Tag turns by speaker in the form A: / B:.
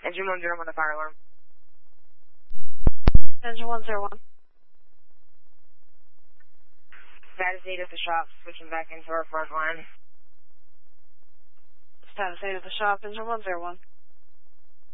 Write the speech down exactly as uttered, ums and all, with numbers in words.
A: Engine one zero one, the fire alarm.
B: Engine one zero one.
A: Status eight at the shop, switching back into our front line.
B: Status eight at the shop, engine one zero one.